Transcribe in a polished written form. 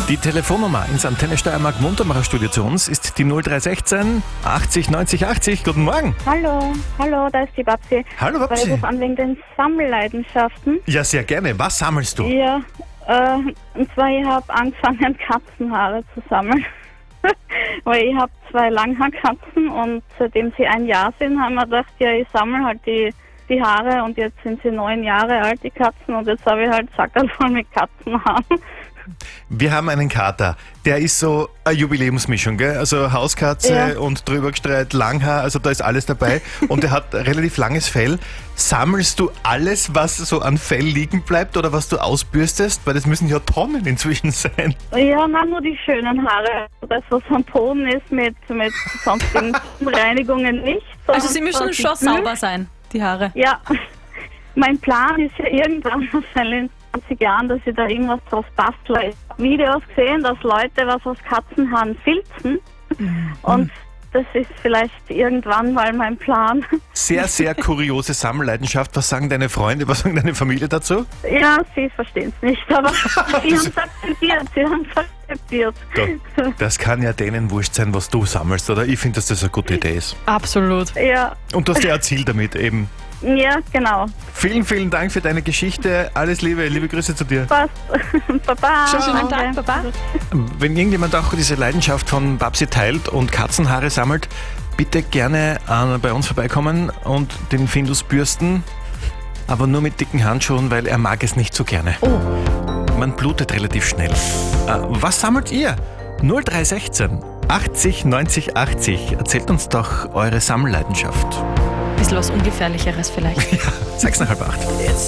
Die Telefonnummer ins Antenne Steiermark Muntermacher Studio zu uns ist die 0316 80 90 80. Guten Morgen. Hallo, da ist die Babsi. Hallo Ich Babsi. rufe an wegen den Sammelleidenschaften. Ja, sehr gerne. Was sammelst du? Ja, und zwar ich habe angefangen Katzenhaare zu sammeln. Weil ich habe 2 Langhaarkatzen und seitdem sie 1 Jahr sind, haben wir gedacht, ja, ich sammle halt die Haare und jetzt sind sie 9 Jahre alt, die Katzen, und jetzt habe ich halt Sackerl voll mit Katzenhaaren. Wir haben einen Kater. Der ist so eine Jubiläumsmischung, gell? Also Hauskatze Ja. und drüber gestreut Langhaar, also da ist alles dabei. Und er hat relativ langes Fell. Sammelst du alles, was so an Fell liegen bleibt oder was du ausbürstest? Weil das müssen ja Tonnen inzwischen sein. Ja, nein, nur die schönen Haare. Das, was am Boden ist, mit sonstigen Reinigungen nicht. Also sie müssen sondern schon die sauber sein, die Haare. Ja, mein Plan ist ja irgendwann wahrscheinlich in 20 Jahren, dass ich da irgendwas draus bastle. Ich habe Videos gesehen, dass Leute was aus Katzenhaaren filzen und das ist vielleicht irgendwann mal mein Plan. Sehr, sehr kuriose Sammelleidenschaft. Was sagen deine Freunde, was sagen deine Familie dazu? Ja, sie verstehen es nicht, aber sie haben es akzeptiert. Das kann ja denen wurscht sein, was du sammelst, oder? Ich finde, dass das eine gute Idee ist. Absolut. Ja, Und du hast ja ein Ziel damit eben. ja, genau. Vielen, vielen Dank für deine Geschichte. Alles Liebe, liebe Grüße zu dir. Passt. Baba. Schönen Danke. Tag, Baba. Wenn irgendjemand auch diese Leidenschaft von Babsi teilt und Katzenhaare sammelt, bitte gerne bei uns vorbeikommen und den Findus bürsten, aber nur mit dicken Handschuhen, weil er mag es nicht so gerne. Oh. Man blutet relativ schnell. Was sammelt ihr? 0316 80 90 80. Erzählt uns doch eure Sammelleidenschaft. Bisschen was Ungefährlicheres vielleicht. 6,5.